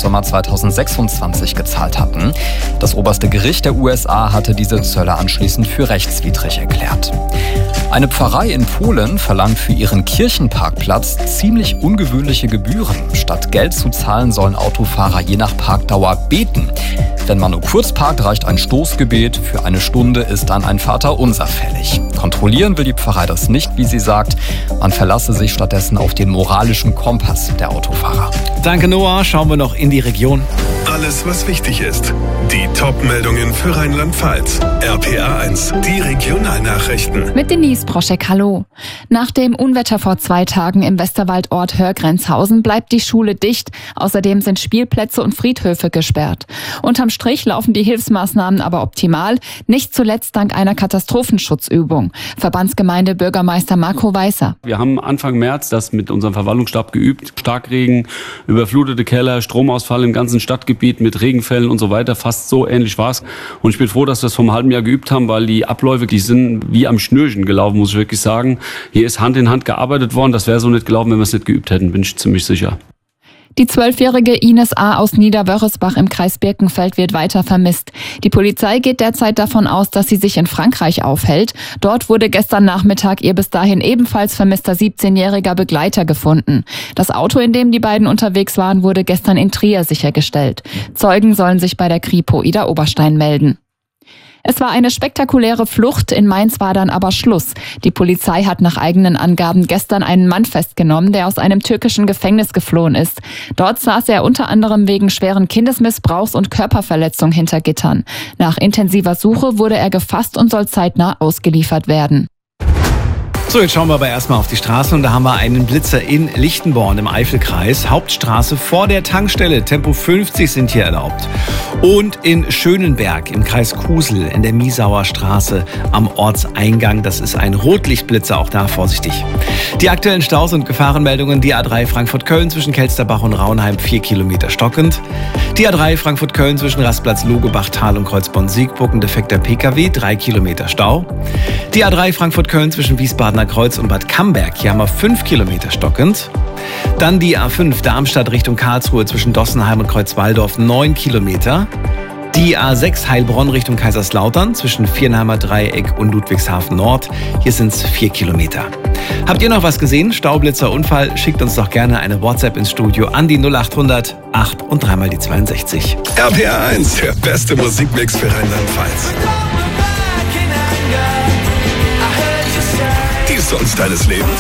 Sommer 2026 gezahlt hatten. Das oberste Gericht der USA hatte diese Zölle anschließend für rechtswidrig erklärt. Eine Pfarrei in Polen verlangt für ihren Kirchenparkplatz ziemlich ungewöhnliche Gebühren. Statt Geld zu zahlen, sollen Autofahrer je nach Parkdauer beten. Wenn man nur kurz parkt, reicht ein Stoßgebet. Für eine Stunde ist dann ein Vaterunser fällig. Kontrollieren will die Pfarrei das nicht, wie sie sagt. Man verlasse sich stattdessen auf den moralischen Kompass der Autofahrer. Danke, Noah. Schauen wir noch in die Region. Alles, was wichtig ist. Die Top-Meldungen für Rheinland-Pfalz. RPA 1, die Regionalnachrichten. Mit Denise Broschek, hallo. Nach dem Unwetter vor 2 Tagen im Westerwaldort Hörgrenzhausen bleibt die Schule dicht. Außerdem sind Spielplätze und Friedhöfe gesperrt. Unterm Strich laufen die Hilfsmaßnahmen aber optimal. Nicht zuletzt dank einer Katastrophenschutzübung. Verbandsgemeinde Bürgermeister Marco Weißer. Wir haben Anfang März das mit unserem Verwaltungsstab geübt. Starkregen, überflutete Keller, Stromausfall im ganzen Stadtgebiet mit Regenfällen und so weiter. Fast so ähnlich war es. Und ich bin froh, dass wir es vor einem halben Jahr geübt haben, weil die Abläufe, die sind wie am Schnürchen gelaufen, muss ich wirklich sagen. Hier ist Hand in Hand gearbeitet worden. Das wäre so nicht gelaufen, wenn wir es nicht geübt hätten, bin ich ziemlich sicher. Die 12-jährige Ines A. aus Niederwörresbach im Kreis Birkenfeld wird weiter vermisst. Die Polizei geht derzeit davon aus, dass sie sich in Frankreich aufhält. Dort wurde gestern Nachmittag ihr bis dahin ebenfalls vermisster 17-jähriger Begleiter gefunden. Das Auto, in dem die beiden unterwegs waren, wurde gestern in Trier sichergestellt. Zeugen sollen sich bei der Kripo Ida Oberstein melden. Es war eine spektakuläre Flucht, in Mainz war dann aber Schluss. Die Polizei hat nach eigenen Angaben gestern einen Mann festgenommen, der aus einem türkischen Gefängnis geflohen ist. Dort saß er unter anderem wegen schweren Kindesmissbrauchs und Körperverletzung hinter Gittern. Nach intensiver Suche wurde er gefasst und soll zeitnah ausgeliefert werden. So, jetzt schauen wir aber erstmal auf die Straßen und da haben wir einen Blitzer in Lichtenborn im Eifelkreis. Hauptstraße vor der Tankstelle. Tempo 50 sind hier erlaubt. Und in Schönenberg im Kreis Kusel in der Miesauer Straße am Ortseingang. Das ist ein Rotlichtblitzer, auch da vorsichtig. Die aktuellen Staus und Gefahrenmeldungen. Die A3 Frankfurt-Köln zwischen Kelsterbach und Raunheim 4 Kilometer stockend. Die A3 Frankfurt-Köln zwischen Rastplatz Logebach-Tal und Kreuzborn-Siegburg ein defekter Pkw, 3 Kilometer Stau. Die A3 Frankfurt-Köln zwischen Wiesbadener Kreuz und Bad Camberg, hier haben wir 5 Kilometer stockend. Dann die A5 Darmstadt Richtung Karlsruhe zwischen Dossenheim und Kreuzwaldorf 9 Kilometer. Die A6 Heilbronn Richtung Kaiserslautern zwischen Viernheimer Dreieck und Ludwigshafen Nord, hier sind es 4 Kilometer. Habt ihr noch was gesehen? Staublitzer, Unfall? Schickt uns doch gerne eine WhatsApp ins Studio an die 0800 8 und 3 mal die 62. RPA 1, der beste Musikmix für Rheinland-Pfalz. Die Songs deines Lebens.